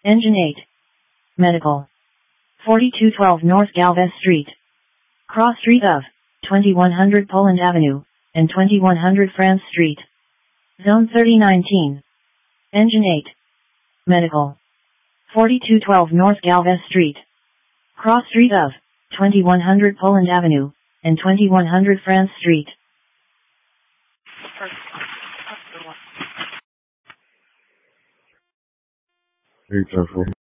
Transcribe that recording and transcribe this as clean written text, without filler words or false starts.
Engine 8. Medical. 4212 North Galvez Street. Cross street of 2100 Poland Avenue and 2100 France Street. Zone 3019. Engine 8. Medical. 4212 North Galvez Street. Cross street of 2100 Poland Avenue and 2100 France Street. Hey, Tesla.